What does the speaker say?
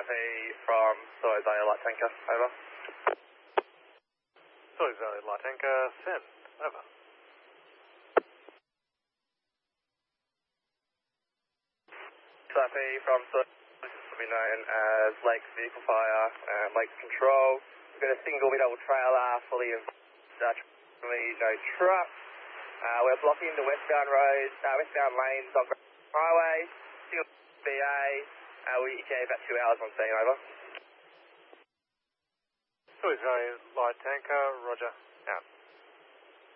from Soy Valley Light Tanker, over. Soy Valley Light Tanker, send, over. From Soy, this will be known as Lakes Vehicle Fire and Lakes Control. We've got a single mid-level trailer, fully no trucks. We're blocking the westbound roads, westbound lanes on highway, single BA. We gave about 2 hours on scene, over. Soy Valley Light Tanker, roger, out.